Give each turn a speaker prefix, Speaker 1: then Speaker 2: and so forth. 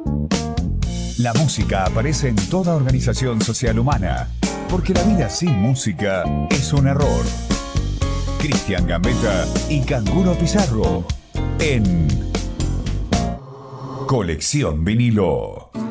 Speaker 1: La música aparece en toda organización social humana, porque la vida sin música es un error. Cristian Gambetta y Canguro Pizarro en Colección Vinilo.